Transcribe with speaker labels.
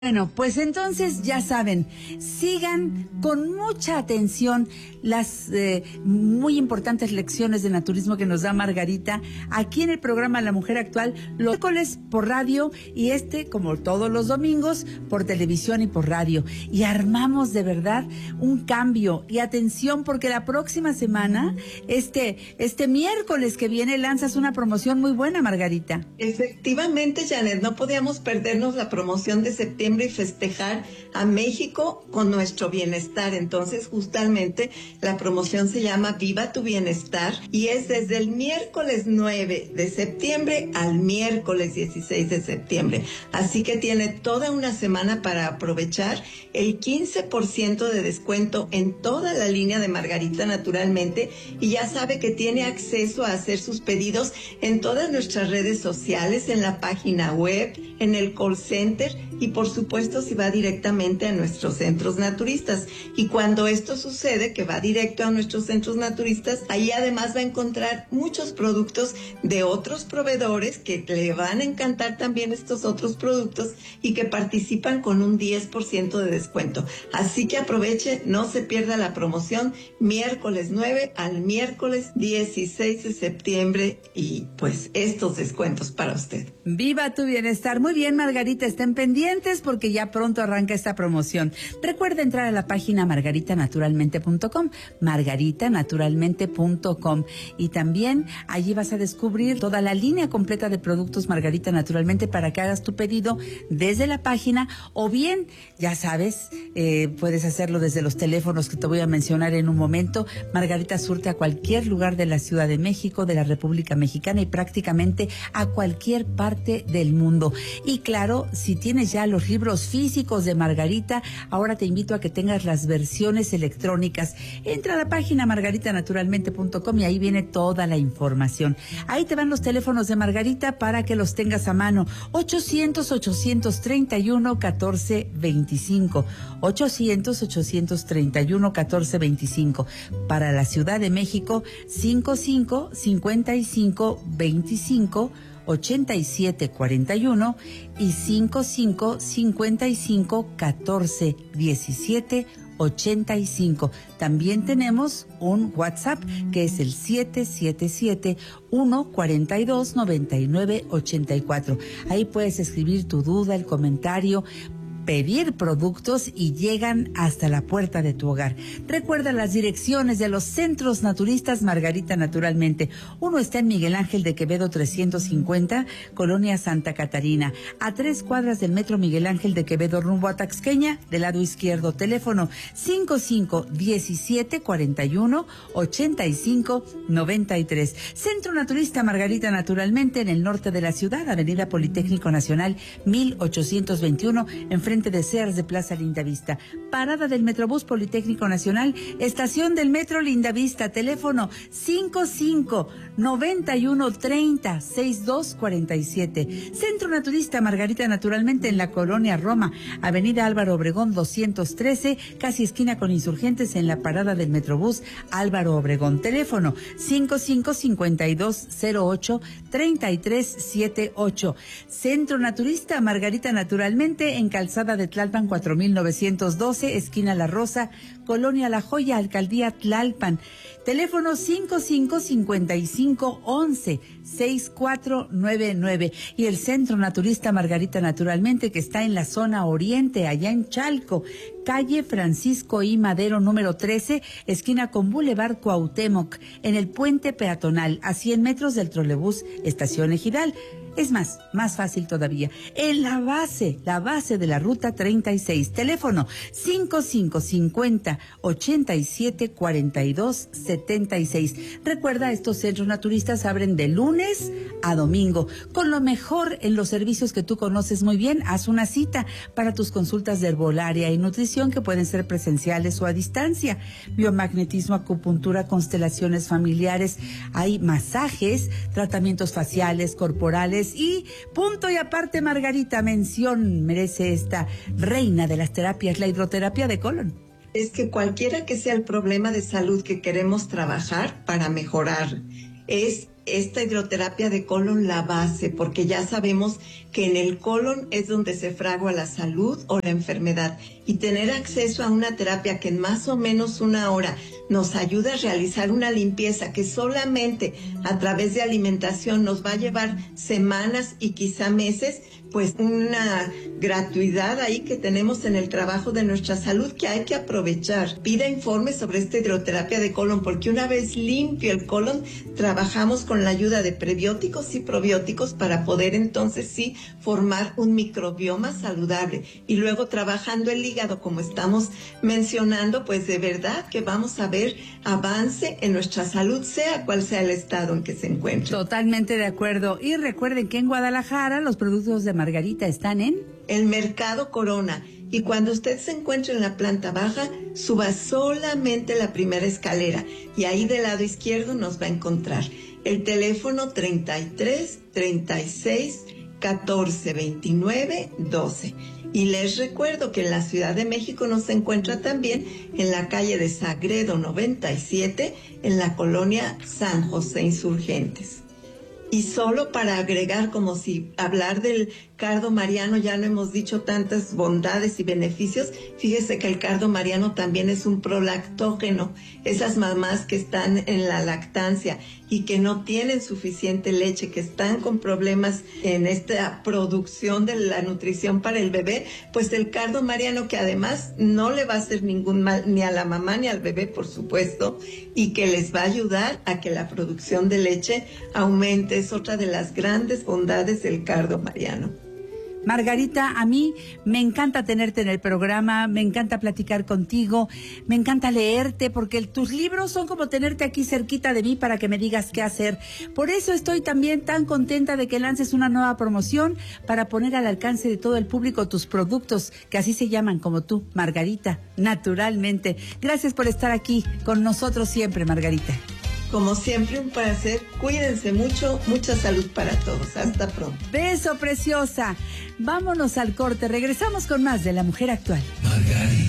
Speaker 1: Bueno, pues entonces ya saben, sigan con mucha atención las muy importantes lecciones de naturismo que nos da Margarita aquí en el programa La Mujer Actual, los miércoles por radio y como todos los domingos, por televisión y por radio. Y armamos de verdad un cambio. Y atención, porque la próxima semana, este miércoles que viene, lanzas una promoción muy buena, Margarita.
Speaker 2: Efectivamente, Janet, no podíamos perdernos la promoción de septiembre y festejar a México con nuestro bienestar. Entonces, justamente, la promoción se llama Viva tu Bienestar y es desde el miércoles 9 de septiembre al miércoles 16 de septiembre. Así que tiene toda una semana para aprovechar el 15% de descuento en toda la línea de Margarita Naturalmente, y ya sabe que tiene acceso a hacer sus pedidos en todas nuestras redes sociales, en la página web, en el call center y por supuesto si va directamente a nuestros centros naturistas. Y cuando esto sucede, que va directo a nuestros centros naturistas, ahí además va a encontrar muchos productos de otros proveedores que le van a encantar también estos otros productos y que participan con un 10% de descuento. Así que aproveche, no se pierda la promoción miércoles 9 al miércoles 16 de septiembre y pues estos descuentos para usted.
Speaker 1: Viva tu bienestar. Muy bien, Margarita, estén pendientes porque ya pronto arranca esta promoción. Recuerda entrar a la página margaritanaturalmente.com, margaritanaturalmente.com, y también allí vas a descubrir toda la línea completa de productos Margarita Naturalmente para que hagas tu pedido desde la página, o bien, ya sabes, puedes hacerlo desde los teléfonos que te voy a mencionar en un momento. Margarita surte a cualquier lugar de la Ciudad de México, de la República Mexicana y prácticamente a cualquier parte del mundo. Y claro, si tienes ya los libros físicos de Margarita, ahora te invito a que tengas las versiones electrónicas. Entra a la página margaritanaturalmente.com y ahí viene toda la información. Ahí te van los teléfonos de Margarita para que los tengas a mano. 800-831-1425. 800-831-1425. Para la Ciudad de México, 55-55-25 8741 y 55-55-14-17-85. También tenemos un WhatsApp que es el 777-142-9984. Ahí puedes escribir tu duda, el comentario, pedir productos y llegan hasta la puerta de tu hogar. Recuerda las direcciones de los centros naturistas Margarita Naturalmente. Uno está en Miguel Ángel de Quevedo 350, Colonia Santa Catarina, a 3 cuadras del Metro Miguel Ángel de Quevedo rumbo a Taxqueña, del lado izquierdo. Teléfono 55-1741-8593. Centro Naturista Margarita Naturalmente en el norte de la ciudad, Avenida Politécnico Nacional 1821, enfrente de Sears de Plaza Lindavista. Parada del Metrobús Politécnico Nacional, estación del Metro Lindavista. Teléfono 55-9130-6247. Centro Naturista Margarita Naturalmente en la Colonia Roma, Avenida Álvaro Obregón 213, casi esquina con Insurgentes, en la parada del Metrobús Álvaro Obregón. Teléfono 55-5208-3378. Centro Naturista Margarita Naturalmente en Calzada de Tlalpan 4912, esquina La Rosa, Colonia La Joya, Alcaldía Tlalpan. Teléfono 55-55-11-6499. Y el Centro Naturista Margarita Naturalmente, que está en la zona oriente, allá en Chalco, calle Francisco I. Madero, número 13, esquina con Boulevard Cuauhtémoc, en el puente peatonal, a 100 metros del trolebús Estación Ejidal. Es más fácil todavía, en la base de la ruta 36. Teléfono 55-50-87-42-76. Recuerda, estos centros naturistas abren de lunes a domingo, con lo mejor en los servicios que tú conoces muy bien. Haz una cita para tus consultas de herbolaria y nutrición, que pueden ser presenciales o a distancia. Biomagnetismo, acupuntura, constelaciones familiares, hay masajes, tratamientos faciales, corporales. Y punto y aparte, Margarita, mención merece esta reina de las terapias, la hidroterapia de colon.
Speaker 2: Es que cualquiera que sea el problema de salud que queremos trabajar para mejorar, es esta hidroterapia de colon la base, porque ya sabemos que en el colon es donde se fragua la salud o la enfermedad, y tener acceso a una terapia que en más o menos una hora nos ayuda a realizar una limpieza que solamente a través de alimentación nos va a llevar semanas y quizá meses, pues una gratuidad ahí que tenemos en el trabajo de nuestra salud que hay que aprovechar. Pida informes sobre esta hidroterapia de colon, porque una vez limpio el colon, trabajamos con la ayuda de prebióticos y probióticos para poder entonces sí formar un microbioma saludable. Y luego trabajando el hígado, como estamos mencionando, pues de verdad que vamos a ver avance en nuestra salud, sea cual sea el estado en que se encuentre.
Speaker 1: Totalmente de acuerdo. Y recuerden que en Guadalajara los productos de Margarita están en
Speaker 2: el Mercado Corona. Y cuando usted se encuentre en la planta baja, suba solamente la primera escalera y ahí del lado izquierdo nos va a encontrar. El teléfono 33 36 14 29 12. Y les recuerdo que en la Ciudad de México nos encuentra también en la calle de Sagredo 97, en la colonia San José Insurgentes. Y solo para agregar, como si hablar del cardo mariano ya no hemos dicho tantas bondades y beneficios, fíjese que el cardo mariano también es un prolactógeno. Esas mamás que están en la lactancia y que no tienen suficiente leche, que están con problemas en esta producción de la nutrición para el bebé, pues el cardo mariano, que además no le va a hacer ningún mal ni a la mamá ni al bebé, por supuesto, y que les va a ayudar a que la producción de leche aumente, es otra de las grandes bondades del cardo mariano.
Speaker 1: Margarita, a mí me encanta tenerte en el programa, me encanta platicar contigo, me encanta leerte, porque tus libros son como tenerte aquí cerquita de mí para que me digas qué hacer. Por eso estoy también tan contenta de que lances una nueva promoción para poner al alcance de todo el público tus productos, que así se llaman como tú, Margarita, naturalmente. Gracias por estar aquí con nosotros siempre, Margarita.
Speaker 2: Como siempre, un placer. Cuídense mucho, mucha salud para todos. Hasta pronto.
Speaker 1: Beso, preciosa. Vámonos al corte. Regresamos con más de La Mujer Actual.
Speaker 3: Margarita.